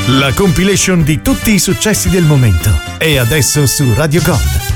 La compilation di tutti i successi del momento. E adesso su Radio Gold.